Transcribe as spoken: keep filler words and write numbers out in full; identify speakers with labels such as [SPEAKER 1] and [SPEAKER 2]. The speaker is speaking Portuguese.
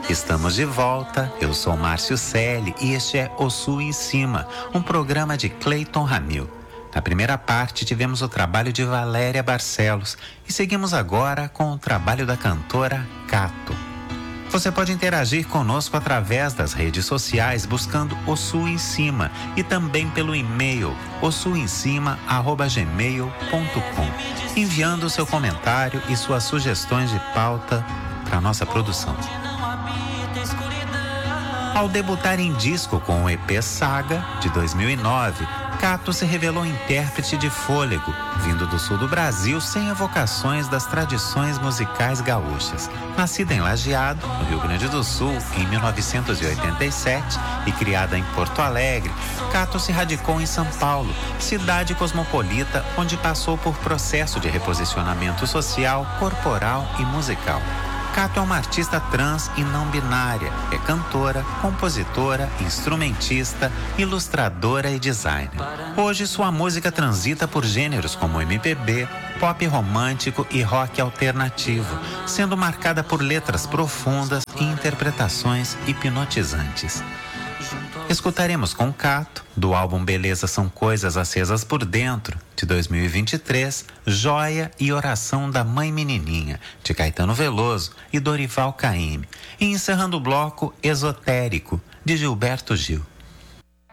[SPEAKER 1] Estamos de volta, eu sou Márcio Selle e este é O Sul em Cima, um programa de Cleiton Ramil. Na primeira parte tivemos o trabalho de Valéria Barcelos e seguimos agora com o trabalho da cantora Cato. Você pode interagir conosco através das redes sociais buscando O Sul em Cima e também pelo e-mail o sul em cima arroba gmail ponto com, enviando seu comentário e suas sugestões de pauta para a nossa produção. Ao debutar em disco com o E P Saga, de dois mil e nove, Cato se revelou intérprete de fôlego, vindo do sul do Brasil sem evocações das tradições musicais gaúchas. Nascida em Lajeado, no Rio Grande do Sul, em mil novecentos e oitenta e sete e criada em Porto Alegre, Cato se radicou em São Paulo, cidade cosmopolita onde passou por processo de reposicionamento social, corporal e musical. Cato é uma artista trans e não binária, é cantora, compositora, instrumentista, ilustradora e designer. Hoje sua música transita por gêneros como M P B, pop romântico e rock alternativo, sendo marcada por letras profundas e interpretações hipnotizantes. Escutaremos com Cato, do álbum Beleza São Coisas Acesas por Dentro, de dois mil e vinte e três, Joia e Oração da Mãe Menininha, de Caetano Veloso e Dorival Caymmi, e encerrando o bloco Esotérico, de Gilberto Gil.